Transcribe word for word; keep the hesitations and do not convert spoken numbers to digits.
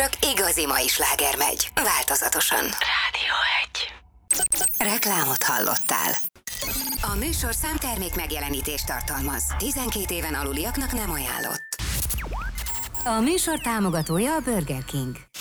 csak igazi mai sláger megy, változatosan. Rádió egy. Reklámot hallottál. A műsor számtermék megjelenítést tartalmaz. tizenkét éven aluliaknak nem ajánlott. A műsor támogatója a Burger King.